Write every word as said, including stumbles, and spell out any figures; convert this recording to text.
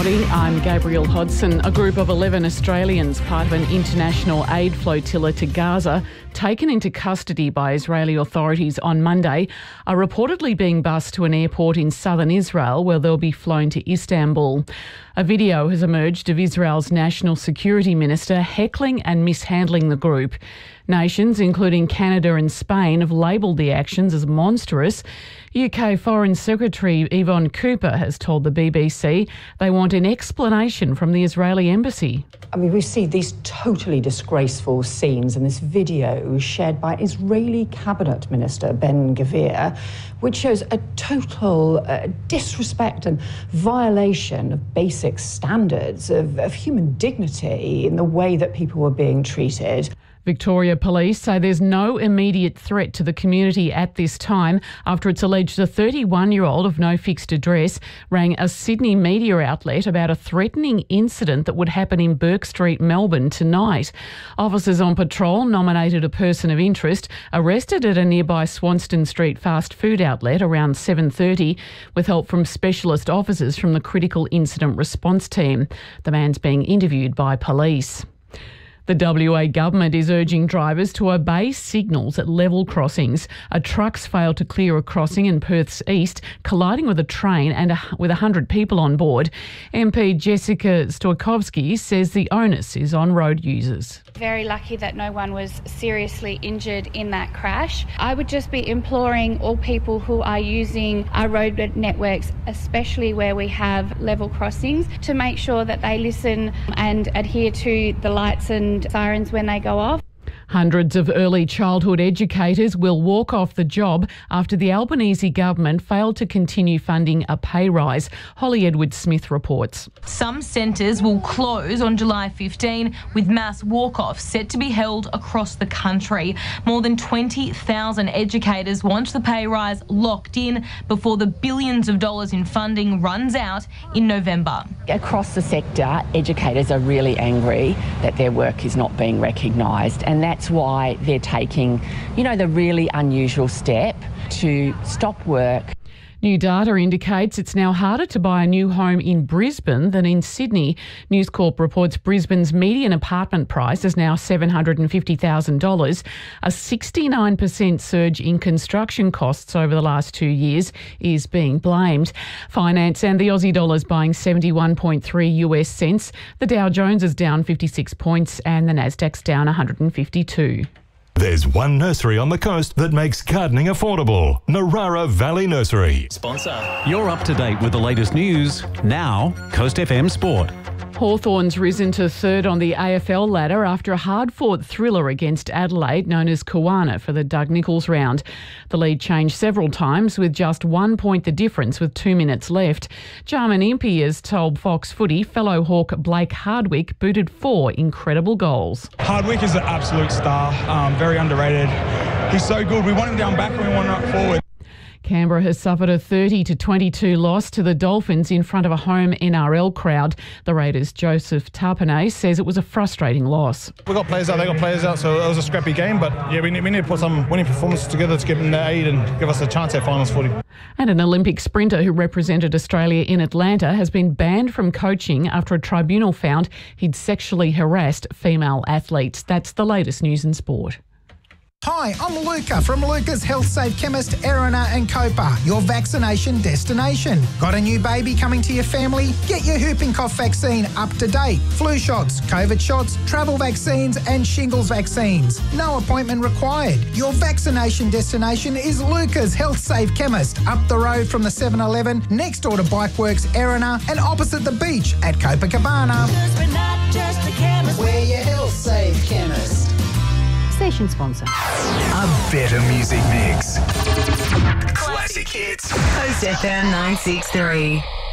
Morning, I'm Gabrielle Hodson. A group of eleven Australians, part of an international aid flotilla to Gaza, taken into custody by Israeli authorities on Monday, are reportedly being bused to an airport in southern Israel where they'll be flown to Istanbul. A video has emerged of Israel's national security minister heckling and mishandling the group. Nations, including Canada and Spain, have labelled the actions as monstrous. U K Foreign Secretary Yvonne Cooper has told the B B C they want an explanation from the Israeli embassy. I mean, we see these totally disgraceful scenes in this video shared by Israeli Cabinet Minister Ben-Gvir, which shows a total uh, disrespect and violation of basic standards of, of human dignity in the way that people were being treated. Victoria Police say there's no immediate threat to the community at this time after it's alleged a thirty-one-year-old of no fixed address rang a Sydney media outlet about a threatening incident that would happen in Bourke Street, Melbourne tonight. Officers on patrol nominated a person of interest, arrested at a nearby Swanston Street fast food outlet around seven thirty with help from specialist officers from the Critical Incident Response Team. The man's being interviewed by police. The W A government is urging drivers to obey signals at level crossings. A truck's failed to clear a crossing in Perth's east, colliding with a train and a, with one hundred people on board. M P Jessica Stoikovsky says the onus is on road users. Very lucky that no one was seriously injured in that crash. I would just be imploring all people who are using our road networks, especially where we have level crossings, to make sure that they listen and adhere to the lights and sirens when they go off. Hundreds of early childhood educators will walk off the job after the Albanese government failed to continue funding a pay rise. Holly Edwards-Smith reports. Some centres will close on July fifteenth, with mass walk-offs set to be held across the country. More than twenty thousand educators want the pay rise locked in before the billions of dollars in funding runs out in November. Across the sector, educators are really angry that their work is not being recognised, and that That's why they're taking, you know, the really unusual step to stop work. New data indicates it's now harder to buy a new home in Brisbane than in Sydney. News Corp reports Brisbane's median apartment price is now seven hundred fifty thousand dollars. A sixty-nine percent surge in construction costs over the last two years is being blamed. Finance and the Aussie dollar is buying seventy-one point three U S cents. The Dow Jones is down fifty-six points and the Nasdaq's down one hundred fifty-two. There's one nursery on the coast that makes gardening affordable. Narara Valley Nursery. Sponsor. You're up to date with the latest news. Now, Coast F M Sport. Hawthorn's risen to third on the A F L ladder after a hard-fought thriller against Adelaide known as Kawana for the Doug Nicholls round. The lead changed several times with just one point the difference with two minutes left. Jarman Impey has told Fox Footy fellow Hawk Blake Hardwick booted four incredible goals. Hardwick is an absolute star, um, very underrated. He's so good. We want him down back and we want him up forward. Canberra has suffered a thirty to twenty-two loss to the Dolphins in front of a home N R L crowd. The Raiders' Joseph Tarpanay says it was a frustrating loss. We got players out, they got players out, so it was a scrappy game. But yeah, we need, we need to put some winning performances together to give them the aid and give us a chance at finals footy. And an Olympic sprinter who represented Australia in Atlanta has been banned from coaching after a tribunal found he'd sexually harassed female athletes. That's the latest news in sport. Hi, I'm Luca from Luca's Health Safe Chemist, Erina and Copa, your vaccination destination. Got a new baby coming to your family? Get your whooping cough vaccine up to date. Flu shots, COVID shots, travel vaccines and shingles vaccines. No appointment required. Your vaccination destination is Luca's Health Safe Chemist, up the road from the seven eleven, next door to Bikeworks, Erina and opposite the beach at Copacabana. We're not just a chemist. We're your Health Safe Chemist. Station sponsor. A better music mix. Classic hits. Coast F M nine six three.